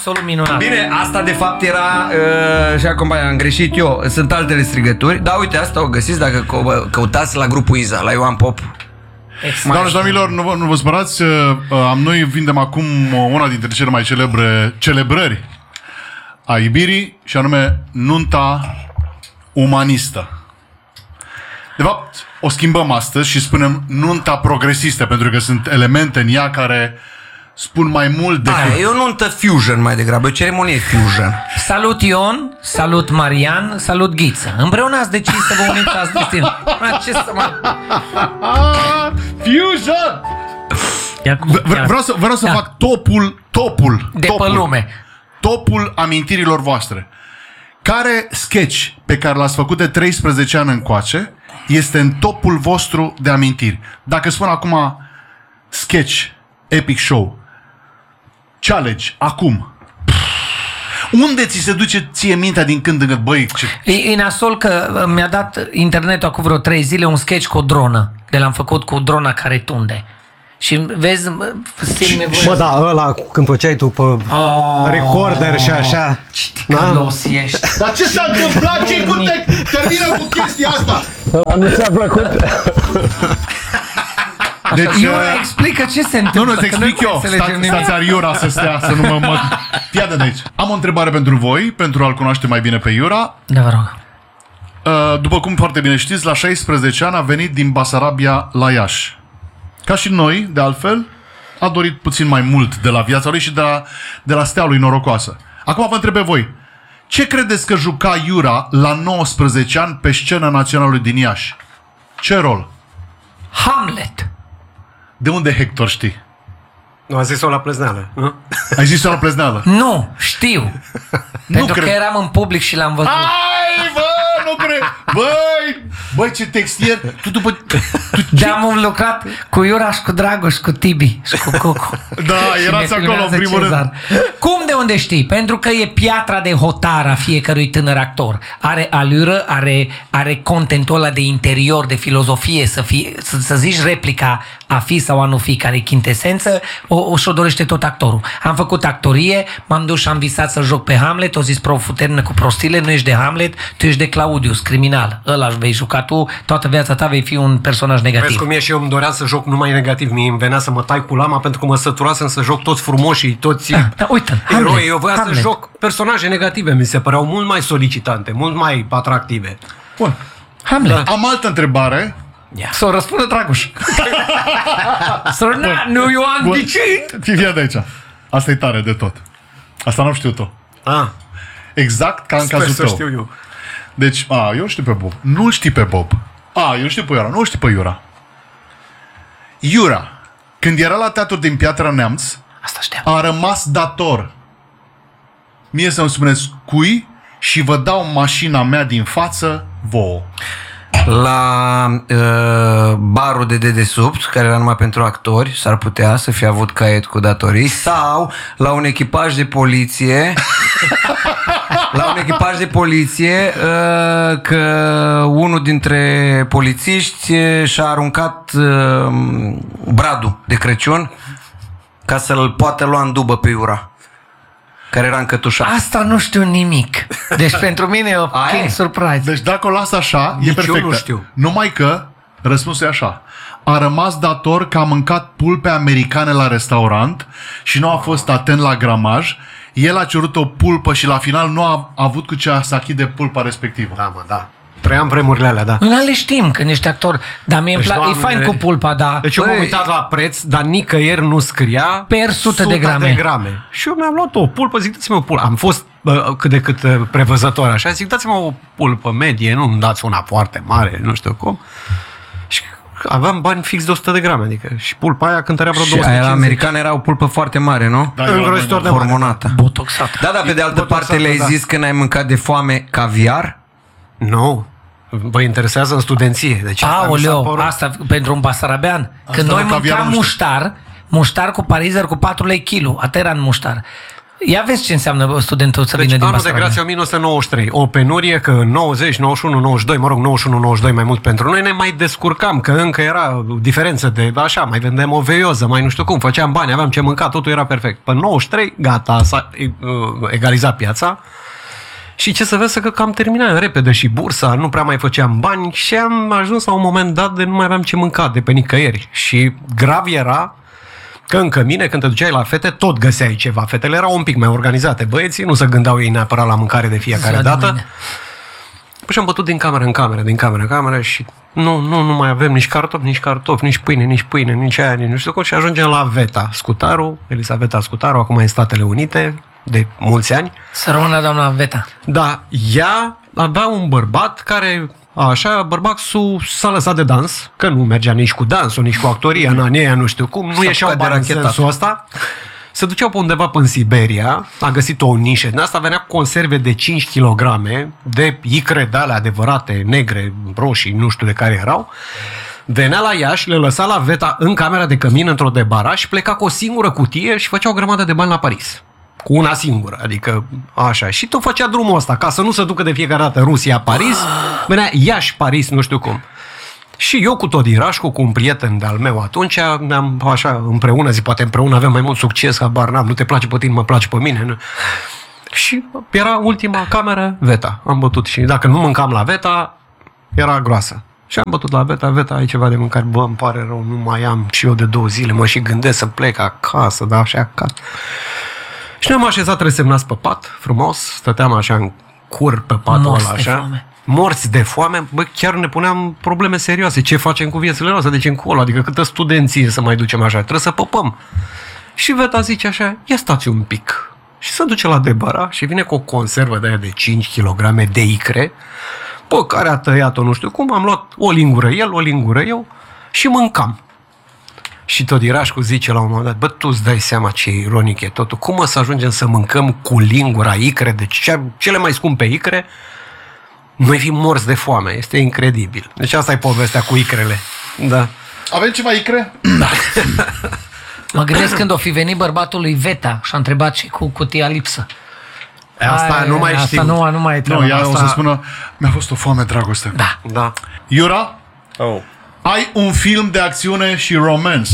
absolut minunat. Bine, asta de fapt era și acum am greșit eu. Sunt altele strigături. Da, uite, asta o găsiți dacă căutați la grupul Iza, la Ioan Pop. Doamne și domnilor, nu vă spărați, noi vindem acum una dintre cele mai celebre celebrări a iubirii, și anume nunta umanistă. De fapt, o schimbăm astăzi și spunem nunta progresistă, pentru că sunt elemente în ea care spun mai mult decât... Aia, e o nuntă fusion mai degrabă, o ceremonie fusion. Salut Ion, salut Marian, salut Ghiță. Împreună ați decis să vă uniți azi destin. Ce să mai... Fusion! Vreau să fac topul de pe lume. Topul amintirilor voastre. Care sketch pe care l-ați făcut de 13 ani încoace este în topul vostru de amintiri? Dacă spun acum sketch, epic show, ce alegi acum? Unde ți se duce ție mintea din când în când? Băi, ce... E nasol că mi-a dat internetul acum vreo 3 zile un sketch cu o dronă. De l-am făcut cu drona care tunde. Și vezi, simt nevoie. Bă, da, ăla când făceai tu pe recorder și așa. Călos ești. Dar ce s-a întâmplat? Ce cu termină cu chestia asta? Nu ți-a plăcut? Deci, Iura, explică ce se întâmplă. Nu, îți explic eu. Stați Iura să stea, să nu mă... Fii de aici. Am o întrebare pentru voi, pentru a-l cunoaște mai bine pe Iura. Da, vă rog. După cum foarte bine știți, la 16 ani a venit din Basarabia la Iași. Ca și noi, de altfel, a dorit puțin mai mult de la viața lui și de la stea lui norocoasă. Acum vă întreb pe voi. Ce credeți că juca Iura la 19 ani pe scena națională din Iași? Ce rol? Hamlet. De unde Hector știi? Nu, a zis-o la plezneală, nu? Ai zis-o la plezneală? Nu, știu. Pentru că eram în public și l-am văzut. Ai, bă, nu cred! Băi, ce textier! Tu după... Am lucrat cu Iura și cu Dragoș, cu Tibi și cu Cucu. Da, erați acolo în primul rând. Cum de unde știi? Pentru că e piatra de hotar a fiecărui tânăr actor. Are alură, are contentul ăla de interior, de filozofie, să zici replica a fi sau a nu fi, care e chintesență, și-o dorește tot actorul. Am făcut actorie, m-am dus și am visat să joc pe Hamlet, o zis proful termină cu prostile, nu ești de Hamlet, tu ești de Claudius, criminal. Ăla vei juca tu, toată viața ta vei fi un personaj negativ. Vezi cum e, și eu îmi doream să joc numai negativ. Mie îmi venea să mă tai cu lama pentru că mă săturasem să joc toți frumoșii, toți uite, eroi. Eu voiam să joc personaje negative, mi se păreau mult mai solicitante, mult mai atractive. Bun. Hamlet. Am altă întrebare. Să o răspundă Dragoș. Nu, eu am ghicit. Fii de aici. Asta e tare de tot. Asta n-am știut-o. Exact ca în cazul tău. Știu eu. Deci, eu știu pe Bob. Nu știi pe Bob. Eu știu pe Iura. Nu știu pe Iura. Iura, când era la teatru din Piatra Neamț, a rămas dator. Mie să-mi spuneți cui și vă dau mașina mea din față vouă. La barul de dedesubt, care era numai pentru actori, s-ar putea să fie avut caiet cu datorii, sau la un echipaj de poliție la un echipaj de poliție că unul dintre polițiști și-a aruncat bradul de Crăciun ca să-l poată lua în dubă pe Iura, care era încătușat. Asta nu știu nimic. Deci pentru mine e o surprise. Deci dacă o las așa, nici e perfectă. eu nu știu. Numai că răspunsul e așa. A rămas dator că a mâncat pulpe americane la restaurant și nu a fost atent la gramaj. El a cerut o pulpă și la final nu a avut cu ce să achide pulpa respectivă. Da, mă, da. Trăiam vremurile alea, da. Nu le știm când ești actor, dar mie îmi place, e fain cu pulpa, da. Deci eu m-am uitat la preț, dar nicăieri nu scria per 100 de grame. Și eu mi-am luat o pulpă, zic, dați-mă o pulpă. Am fost cât de cât prevăzător așa, zic, dați-mă o pulpă medie, nu-mi dați una foarte mare, nu știu cum. Și aveam bani fix de 100 de grame, adică și pulpa aia cântărea vreo 250. Și aia americană era o pulpă foarte mare, nu? Da, îngrozitor de hormonată. Botoxat. Da, pe de altă parte le-ai zis că n-ai mâncat de foame caviar? Nu. Vă interesează în studenție. Deci aoleu, asta pentru un basarabean. Când noi mâncam muștar cu parizer cu 4 lei kilo, atât era în muștar. Ia vezi ce înseamnă studentul să vină Deci din anul de Basarabia. grație 1993. O penurie că în 90, 91, 92, mă rog, 91, 92 mai mult pentru noi, ne mai descurcam, că încă era diferență de așa, mai vendem o veioză, mai nu știu cum, făceam bani, aveam ce mânca, totul era perfect. Pe 93, gata, s-a egalizat piața. Și ce să vezi că cam terminat repede și bursa, nu prea mai făceam bani și am ajuns la un moment dat de nu mai aveam ce mânca de pe nicăieri. Și grav era că încă mine, când te duceai la fete, tot găseai ceva. Fetele erau un pic mai organizate. Băieții nu se gândeau ei neapărat la mâncare de fiecare dată. Păi și am bătut din cameră în cameră, din cameră în cameră și nu mai avem nici cartofi, nici pâine, nici aia, nici nu știu cum. Și ajungem la Veta Scutaru, Elisaveta Scutaru, acum în Statele Unite, de mulți ani. Să rămână doamna Veta. Da, ea avea un bărbat care, așa, bărbatul s-a lăsat de dans, că nu mergea nici cu dansul, nici cu actoria, în anii aia, nu știu cum, nu ieșeau bani în sensul ăsta. Se duceau pe undeva în Siberia, a găsit o nișă din asta, venea cu conserve de 5 kg de icre de alea adevărate, negre, roșii, nu știu de care erau. Venea la Iași, le lăsa la Veta în camera de cămin, într-o debara și pleca cu o singură cutie și făcea o grămadă de bani la Paris. Cu una singură, adică așa. Și tot făcea drumul ăsta, ca să nu se ducă de fiecare dată Rusia-Paris, venea Iași-Paris, nu știu cum. Și eu cu Todi Rașcu, cu un prieten de-al meu atunci, ne-am așa împreună, poate împreună avem mai mult succes, habar n-am, nu te place pe tine, mă place pe mine. Nu? Și era ultima cameră, Veta. Am bătut și dacă nu mâncam la Veta, era groasă. Și am bătut la Veta, ai ceva de mâncare? Bă, îmi pare rău, nu mai am și eu de 2 zile, mă și gândesc să plec acasă, da, așa acasă. Și ne-am așezat resemnați pe pat, frumos, stăteam așa în cur pe patul ăla, așa. Morți de foame, bă, chiar ne puneam probleme serioase. Ce facem cu viețile noastre? Deci încolo, adică câtă studenție să mai ducem așa? Trebuie să păpăm. Și Veta zice așa, ia stați un pic. Și se duce la debara și vine cu o conservă de aia de 5 kg de icre, pe care a tăiat-o nu știu cum, am luat o lingură el, o lingură eu și mâncam. Și Todi Rașcu zice la un moment dat, bă, tu îți dai seama ce ironic e totul. Cum o să ajungem să mâncăm cu lingura icre, deci cele mai scumpe icre, noi fim morți de foame. Este incredibil. Deci asta e povestea cu icrele. Da. Avem ceva icre? Da. Mă gândesc când o fi venit bărbatul lui Veta și a întrebat ce cu cutia lipsă. Asta nu mai știu. Asta nu mai Nu, ea o să spună, mi-a fost o foame, dragoste. Da. Da. Iura, Oh. ai un film de acțiune și romance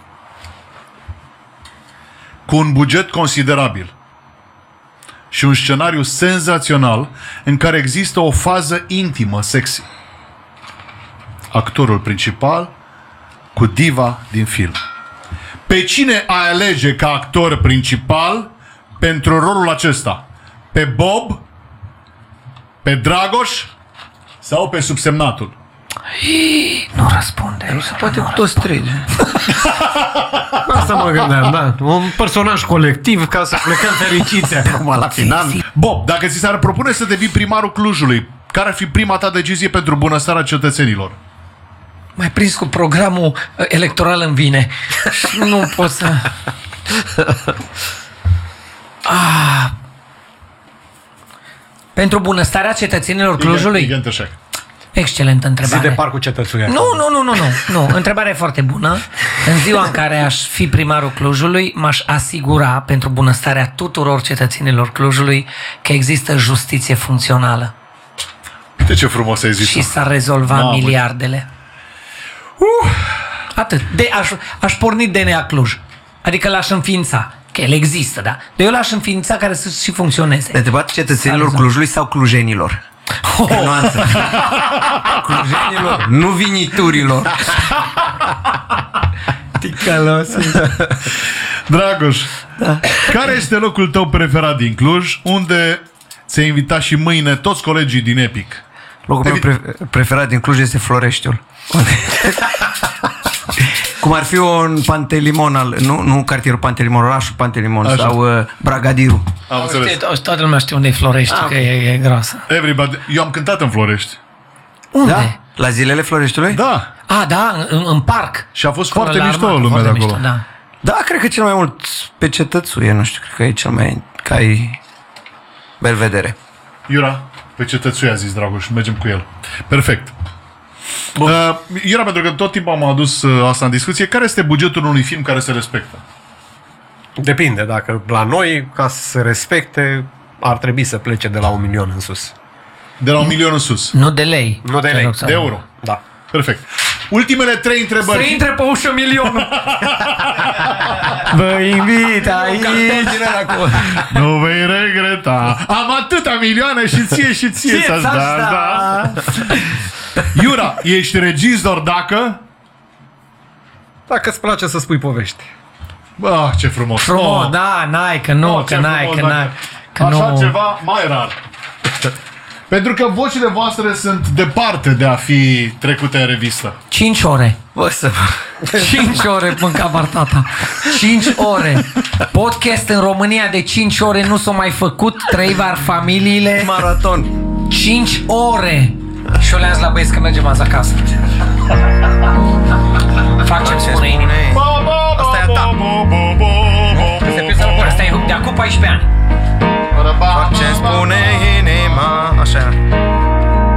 cu un buget considerabil și un scenariu senzațional în care există o fază intimă, sexy. Actorul principal cu diva din film. Pe cine ai alege ca actor principal pentru rolul acesta? Pe Bob? Pe Dragoș? Sau pe subsemnatul? Nu răspunde. Nu se poate cu toți trei. Asta mă gândeam, da. Un personaj colectiv ca să plecăm fericiți acum la final. Bob, dacă ți s-ar propune să devii primarul Clujului, care ar fi prima ta decizie pentru bunăstarea cetățenilor? M-ai prins cu programul electoral în vine. Și nu pot să... Pentru bunăstarea cetățenilor Clujului? Excelentă întrebare. Zi de parcul Cetățuia. Nu. Întrebarea e foarte bună. În ziua în care aș fi primarul Clujului, m-aș asigura pentru bunăstarea tuturor cetățenilor Clujului că există justiție funcțională. Uite ce frumos ai zis. Și s-ar rezolva miliardele. Atât. Aș porni DNA Cluj. Adică l-aș înființa. Că el există, da? Dar eu l-aș înființa care să și funcționeze. Te întrebat cetățenilor Clujului sau clujenilor? Clujenilor, nu viniturilor. Ticalos. Dragoș, care este locul tău preferat din Cluj, unde ți-ai invitat și mâine toți colegii din Epic? Locul meu preferat din Cluj este Floreștiul. Cum ar fi un Pantelimon, nu cartierul Pantelimon, orașul Pantelimon. Așa. Sau Bragadiru. Am înțeles. Toată lumea știe unde e Florești, că e groasă. Everybody. Eu am cântat în Florești. Unde? Da? La zilele Floreștiului? Da. Da, în parc. Și a fost Acolo foarte la mișto armată, lumea de foarte acolo. mișto, da. Da, cred că cel mai mult pe Cetățuie, nu știu, cred că e cel mai cai belvedere. Iura, pe Cetățuia a zis Dragoș, mergem cu el. Perfect. Iura, pentru că tot timpul am adus asta în discuție, care este bugetul unui film care se respectă? Depinde, dacă la noi, ca să se respecte, ar trebui să plece de la 1 milion în sus. De la 1 milion în sus. Nu de lei. Nu de lei, De euro. Da. Perfect. Ultimele 3 întrebări. Să intre pe ușă milionul. Vă invit aici. Nu vei regreta. Am atâta milioane și ție să-ți da. Iura, ești regizor dacă? Dacă îți place să spui povești. Ah, ce frumos. Frumos, da, n-ai, că nu, că ce n-ai, frumos, că dacă- n-ai. Că Așa nu. ceva mai rar. Pentru că vocile voastre sunt departe de a fi trecute în revistă. 5 ore. Bă, să... 5 ore mânca Bartata. 5 ore. Podcast în România de 5 ore nu s-au mai făcut. Trăivar familiile. Maraton. 5 ore. Și eu le-am zis la băieți că mergem azi acasă. Fac ce-mi spune inima. Asta e a ta. Asta e piesa lui Boris. Asta e de acum 14 ani. Ce spune inima. Așa.